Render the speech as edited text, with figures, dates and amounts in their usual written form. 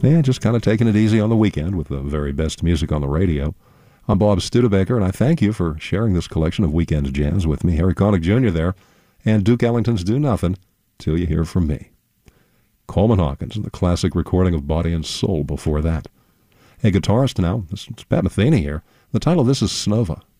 Yeah, just kind of taking it easy on the weekend with the very best music on the radio. I'm Bob Studebaker, and I thank you for sharing this collection of weekend jazz with me. Harry Connick Jr. there, and Duke Ellington's Do Nothing Till You Hear From Me. Coleman Hawkins and the classic recording of Body and Soul before that. Hey, guitarist now, this is Pat Metheny here. The title of this is Snova.